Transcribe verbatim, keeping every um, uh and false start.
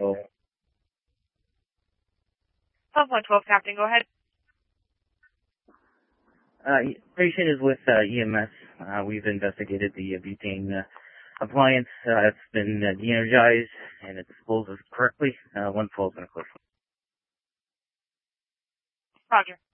twelve. twelve one twelve, Captain, go ahead. Uh, patient is with uh, E M S. Uh, we've investigated the uh, butane uh, appliance. Uh, it's been uh, de-energized and it disposes correctly. Uh, one twelve is going to close. Roger.